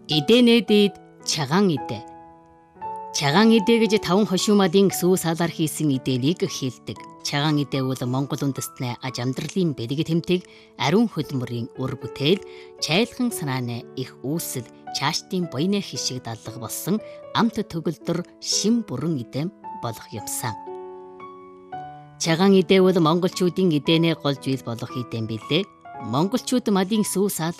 Эдэнэ дээд чагаан идэ. Чагаан идэ гэж 5 хошуумадын сүү салаар хийсэн эдэнийг хэлдэг. Чагаан идэ бол Монгол үндэстний аж амьдралын бэлэг тэмдэг, ариун хөдөлмөрийн үр бүтээл, чайлган санааны их үүсэл, чаашдын буйны хишиг дадлаг болсон амт төгөлдөр шим бүрэн идэм болох юмсан. Чагаан идэ бол монголчуудын эдэнэ голж ил болох идэм билээ. Монголчууд мадын сүү салаар